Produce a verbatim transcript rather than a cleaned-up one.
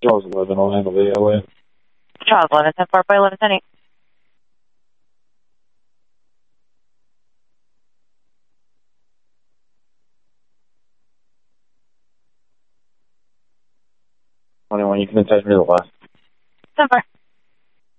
Charles eleven, I'll handle the L A. Charles eleven, ten four by eleven ten eight. twenty-one, you can attach me to the last. ten four.